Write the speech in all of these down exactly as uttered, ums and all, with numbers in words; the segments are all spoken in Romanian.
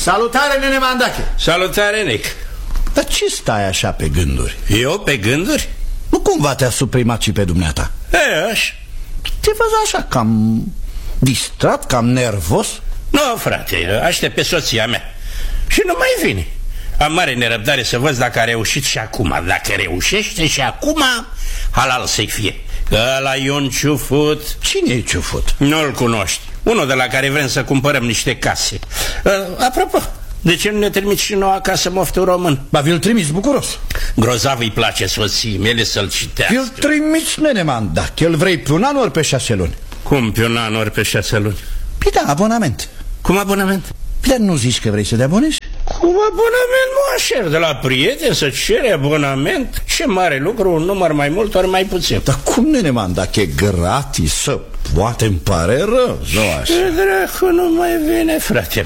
Salutare, nene Mandache. Salutare, Nic. Dar ce stai așa pe gânduri? Eu pe gânduri? Nu cumva te-a suprimat și pe dumneata? E, așa. Te văd așa cam distrat, cam nervos? Nu, frate, aștept pe soția mea și nu mai vine. Am mare nerăbdare să văd dacă a reușit și acum. Dacă reușește și acum, halal să-i fie. Că ăla e un ciufut. Cine e ciufut? Nu-l cunoști. Unul de la care vrem să cumpărăm niște case. uh, Apropo, de ce nu ne trimiți și nouă acasă moftul român? Ba, vi-l trimiți bucuros. Grozav îi place soției mele să-l citească. Vi-l trimiți, nene Mandache. El vrei pe un an ori pe șase luni? Cum pe un an ori pe șase luni? Păi da, abonament. Cum abonament? Dar nu zici că vrei să te abonezi? Cum abonament, mă, așa, de la prieten să cere abonament? Ce mare lucru, un număr mai mult ori mai puțin. Dar cum, nene Mandache, gratis să poate, îmi pare rău, nu așa? Ce dracu, nu mai vine, frate.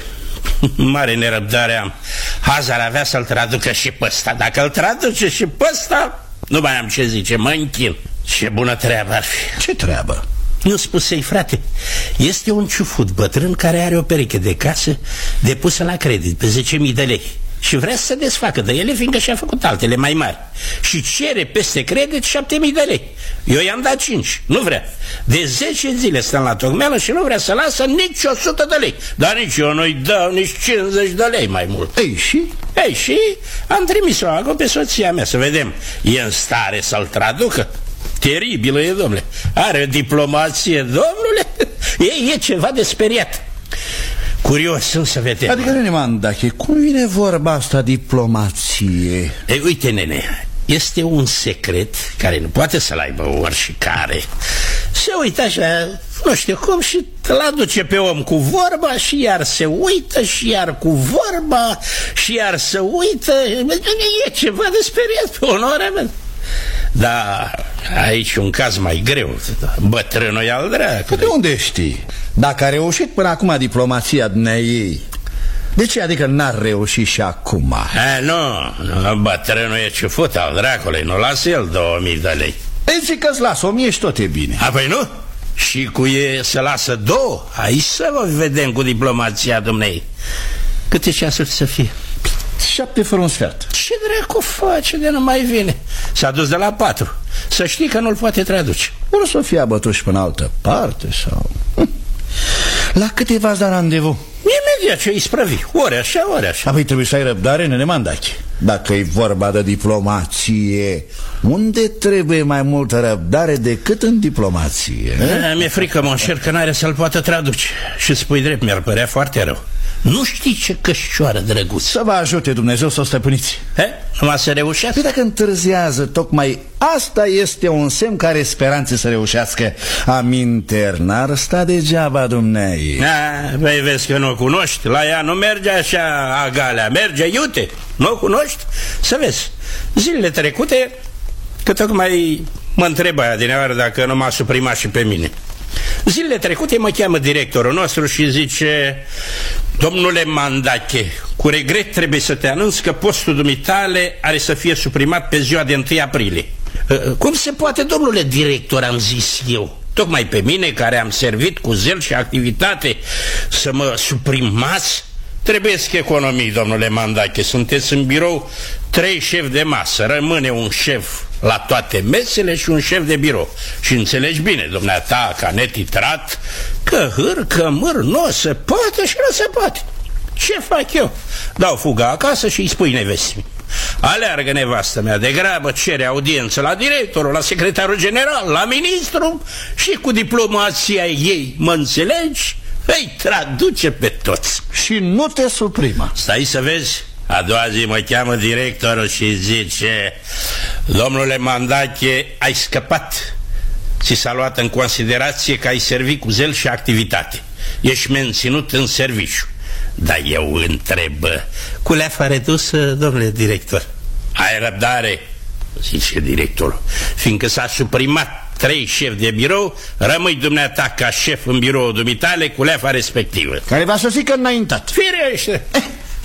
Mare nerăbdare am. Hazar avea să-l traducă și pe ăsta. Dacă îl traduce și pe ăsta, nu mai am ce zice, mă închin. Ce bună treabă ar fi. Ce treabă? Nu spusei, frate, este un ciufut bătrân care are o pereche de casă depusă la credit pe zece mii de lei și vrea să se desfacă de ele, fiindcă și-a făcut altele mai mari și cere peste credit șapte mii de lei. Eu i-am dat cinci, nu vrea. De zece zile stăm la tocmeală și nu vrea să lasă nici o sută de lei. Dar nici eu nu-i dau nici cincizeci de lei mai mult. Ei, și? Ei, și am trimis-o acum pe soția mea să vedem, e în stare să-l traducă? Teribilă e, domnule. Are o diplomație, domnule. E, e ceva de speriat. Curios sunt să vedem. Adică, nene Mandache, cum vine vorba asta, diplomație? Ei, uite, nene, este un secret care nu poate să-l aibă oricare. Se uită așa, nu știu cum, și îl aduce pe om cu vorba și iar se uită și iar cu vorba și iar se uită. E ceva de speriat, pe onoarea mea. Da, aici un caz mai greu. Bătrânul e al dracu. De unde știi? Dacă a reușit până acum diplomația dumneai, de ce adică n-ar reuși și acum? A, nu, nu, bătrânul e ciufut al dracului. Nu lasă el două mii de lei. Ei, zic că-ți lasă o mie și tot e bine. A, păi nu? Și cu e să lasă două? Aici să vă vedem cu diplomația dumnei. Câte ceasuri să fie? Șapte fără un sfert. Ce dracu face de nu mai vine? S-a dus de la patru. Să știi că nu-l poate traduce. Nu să fie abătut și până altă parte sau... La câte v-ați dat randevu? Imediat ce îi sprăvi. Ori așa, ori așa. Apoi trebuie să ai răbdare, nene Mandache. Dacă e vorba de diplomație, unde trebuie mai multă răbdare decât în diplomație? Mi-e frică, mă înșer, că n-are să-l poată traduce. Și spui drept, mi-ar părea foarte rău. Nu știi ce cășcioară drăguț. Să vă ajute Dumnezeu să o stăpâniți. He? Numai să reușească? Păi dacă întârziază, tocmai asta este un semn care speranțe să reușească. Aminteri, n-ar sta degeaba dumneai. A, păi vezi că nu o cunoști. La ea nu merge așa agalea, merge iute. Nu o cunoști? Să vezi, zilele trecute, că tocmai mă întreb aia din afară dacă nu m-a suprimat și pe mine. Zilele trecute mă cheamă directorul nostru și zice: domnule Mandache, cu regret trebuie să te anunț că postul dumitale are să fie suprimat pe ziua de întâi aprilie. Cum se poate, domnule director, am zis eu, tocmai pe mine care am servit cu zel și activitate să mă suprimați? Trebuie-ți economii, domnule Mandache. Sunteți în birou trei șefi de masă. Rămâne un șef la toate mesele și un șef de birou. Și înțelegi bine, dumneata, ca netitrat, că hâr, că mâr, nu se poate și nu se poate. Ce fac eu? Dau fuga acasă și îi spui nevestii: aleargă nevastă mea, de grabă cere audiență la directorul, la secretarul general, la ministru și cu diplomația ei, mă înțelegi? Îi traduce pe toți. Și nu te suprimă. Stai să vezi. A doua zi mă cheamă directorul și zice: domnule Mandache, ai scăpat. Ți s-a luat în considerație că ai servit cu zel și activitate. Ești menținut în serviciu. Dar eu întreb: cu leafa redusă, domnule director? Ai răbdare, zice directorul, fiindcă s-a suprimat trei șefi de birou, rămâi dumneata ca șef în biroul dumitale cu leafa respectivă, care va să zică înaintat. Firește. Eh,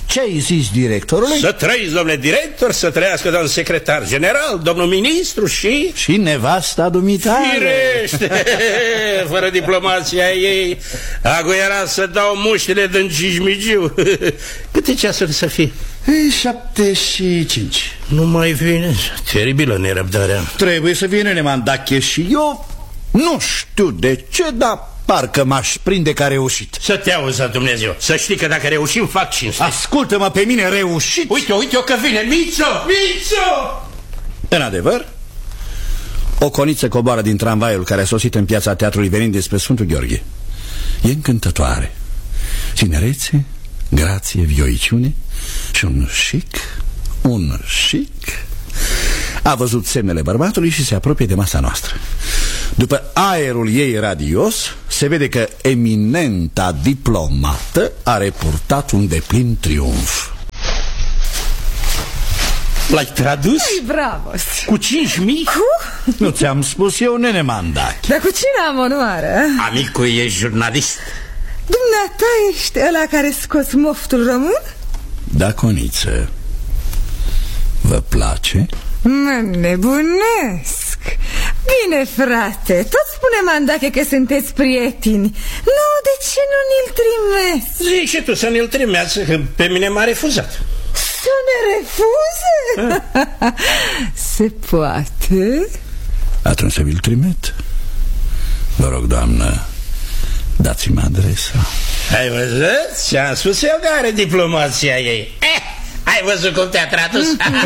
Ce ai zis directorului? Să trăiți, domnule director, să trăiască domnul secretar general, domnul ministru și... Și nevasta dumitare. Firește! Fără diplomația ei, agu era să dau muștile din Cismigiu. Câte ceasuri să fie? E, șapte și cinci. Nu mai vine. Teribilă nerăbdarea. Trebuie să vină Nemandache și eu nu știu de ce, dar parcă m-aș prinde că a reușit. Să te auză Dumnezeu. Să știi că dacă reușim, fac cinste. Ascultă-mă pe mine, reușit. Uite-o, uite-o că vine. Mițo! Mițo! În adevăr, o coniță coboară din tramvaiul care a sosit în piața teatrului venind despre Sfântul Gheorghe. E încântătoare. Tinerețe, grație, vioiciune și un chic, un chic. A văzut semnele bărbatului și se apropie de masa noastră. După aerul ei radios, se vede că eminenta diplomată a repurtat un deplin triumf. L-ai tradus? Ai, bravo! Cu cinci mii? Cu? Nu ți-am spus eu, nene Mandache. Dar cu cine am onoarea? Amicul e jurnalist. Dumneata ești ăla care scoți moftul român? Da, coniță. Vă place? Mă nebunesc. Bine, frate, tot spune Mandache că sunteți prieteni. Nu, de ce nu ni-l trimeți? Zici și tu să ne-l trimeați, că pe mine m-a refuzat. Să ne refuze? Se poate? Atunci să vi-l trimit. Vă rog, doamnă, dați-mi adresa. Ai văzut? Ce-am spus eu că are diplomația ei. Eh, ai văzut cum te-a tradus?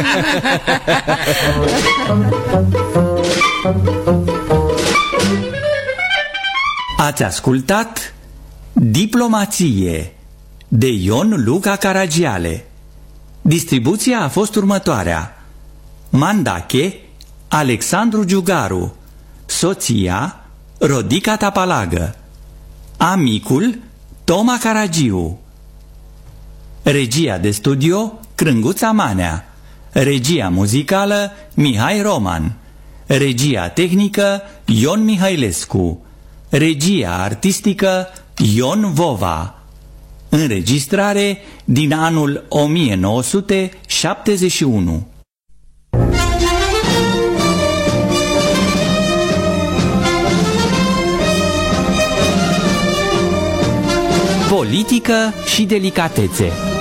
Ați ascultat Diplomație de Ion Luca Caragiale. Distribuția a fost următoarea: Mandache, Alexandru Giugaru, soția, Rodica Tapalagă, amicul, Toma Caragiu. Regia de studio, Crânguța Manea. Regia muzicală, Mihai Roman. Regia tehnică, Ion Mihailescu. Regia artistică, Ion Vova. Înregistrare din anul o mie nouă sute șaptezeci și unu. Politică și delicatețe.